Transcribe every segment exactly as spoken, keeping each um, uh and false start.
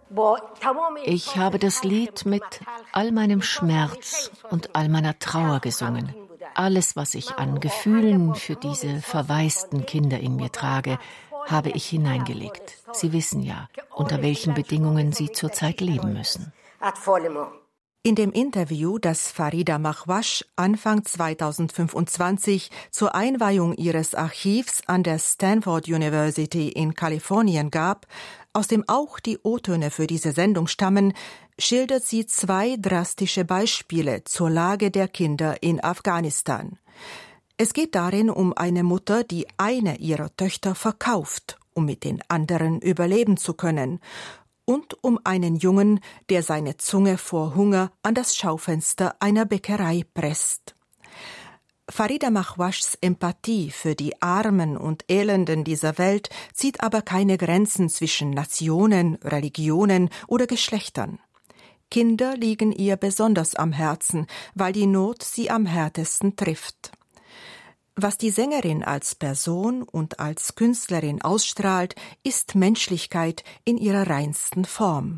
Ich habe das Lied mit all meinem Schmerz und all meiner Trauer gesungen. Alles, was ich an Gefühlen für diese verwaisten Kinder in mir trage, habe ich hineingelegt. Sie wissen ja, unter welchen Bedingungen sie zurzeit leben müssen. In dem Interview, das Farida Mahwash Anfang zweitausendfünfundzwanzig zur Einweihung ihres Archivs an der Stanford University in Kalifornien gab, aus dem auch die O-Töne für diese Sendung stammen, schildert sie zwei drastische Beispiele zur Lage der Kinder in Afghanistan. Es geht darin um eine Mutter, die eine ihrer Töchter verkauft, um mit den anderen überleben zu können, und um einen Jungen, der seine Zunge vor Hunger an das Schaufenster einer Bäckerei presst. Farida Mahwashs Empathie für die Armen und Elenden dieser Welt zieht aber keine Grenzen zwischen Nationen, Religionen oder Geschlechtern. Kinder liegen ihr besonders am Herzen, weil die Not sie am härtesten trifft. Was die Sängerin als Person und als Künstlerin ausstrahlt, ist Menschlichkeit in ihrer reinsten Form.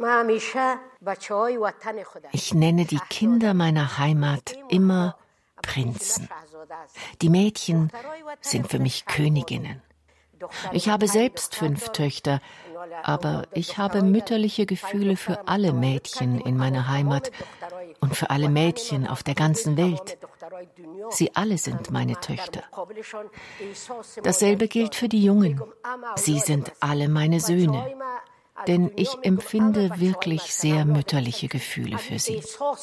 Ich nenne die Kinder meiner Heimat immer Prinzen. Die Mädchen sind für mich Königinnen. Ich habe selbst fünf Töchter, aber ich habe mütterliche Gefühle für alle Mädchen in meiner Heimat und für alle Mädchen auf der ganzen Welt. Sie alle sind meine Töchter. Dasselbe gilt für die Jungen. Sie sind alle meine Söhne, denn ich empfinde wirklich sehr mütterliche Gefühle für sie.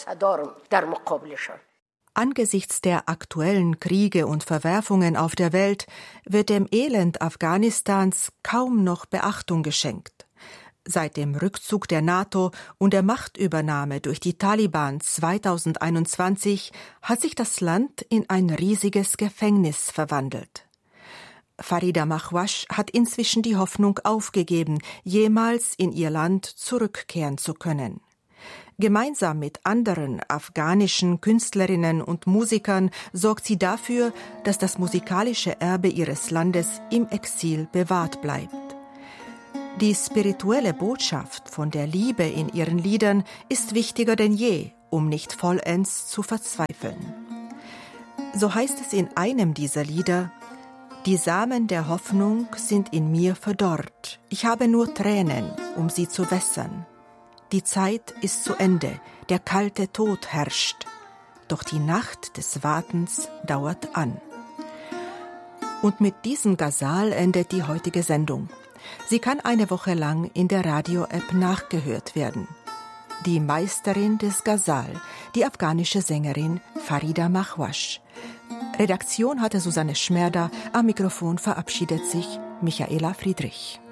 Angesichts der aktuellen Kriege und Verwerfungen auf der Welt wird dem Elend Afghanistans kaum noch Beachtung geschenkt. Seit dem Rückzug der NATO und der Machtübernahme durch die Taliban zweitausendeinundzwanzig hat sich das Land in ein riesiges Gefängnis verwandelt. Farida Mahwash hat inzwischen die Hoffnung aufgegeben, jemals in ihr Land zurückkehren zu können. Gemeinsam mit anderen afghanischen Künstlerinnen und Musikern sorgt sie dafür, dass das musikalische Erbe ihres Landes im Exil bewahrt bleibt. Die spirituelle Botschaft von der Liebe in ihren Liedern ist wichtiger denn je, um nicht vollends zu verzweifeln. So heißt es in einem dieser Lieder: Die Samen der Hoffnung sind in mir verdorrt. Ich habe nur Tränen, um sie zu wässern. Die Zeit ist zu Ende, der kalte Tod herrscht. Doch die Nacht des Wartens dauert an. Und mit diesem Ghazal endet die heutige Sendung. Sie kann eine Woche lang in der Radio-App nachgehört werden. Die Meisterin des Ghazal, die afghanische Sängerin Farida Mahwash. Redaktion hatte Susanne Schmerda, am Mikrofon verabschiedet sich Michaela Friedrich.